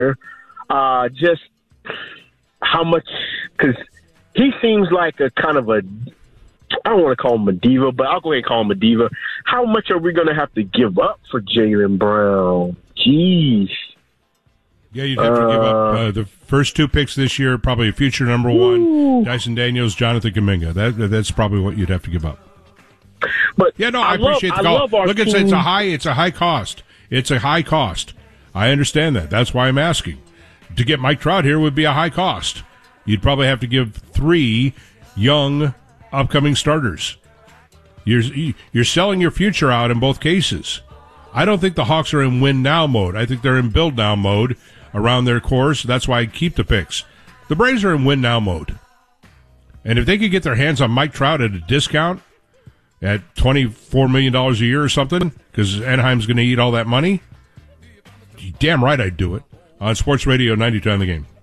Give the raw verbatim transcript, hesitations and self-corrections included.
Uh, just how much, because he seems like a kind of a, I don't want to call him a diva, but I'll go ahead and call him a diva. How much are we going to have to give up for Jaylen Brown? Jeez. Yeah, you'd have to give up uh, the first two picks this year, probably a future number Woo. one, Dyson Daniels, Jonathan Kuminga. That, that's probably what you'd have to give up. But yeah, no, I, I appreciate love, the call. I love our Look, it's, team. it's a high, it's a high cost. It's a high cost. I understand that. That's why I'm asking. To get Mike Trout here would be a high cost. You'd probably have to give three young, upcoming starters. You're you're selling your future out in both cases. I don't think the Hawks are in win now mode. I think they're in build now mode around their cores. That's why I keep the picks. The Braves are in win now mode. And if they could get their hands on Mike Trout at a discount at twenty-four million dollars a year or something, because Anaheim's going to eat all that money, damn right I'd do it. On Sports Radio ninety-two on the Game.